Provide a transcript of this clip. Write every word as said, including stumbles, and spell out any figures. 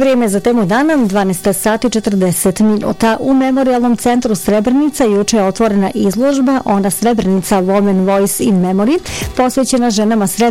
Vrijeme za temu dana, dvanaest sati četrdeset minuta. U Memorijalnom centru Srebrenica juče je otvorena izložba Ona Srebrenica Women Voice in Memory, posvećena ženama Srebrenica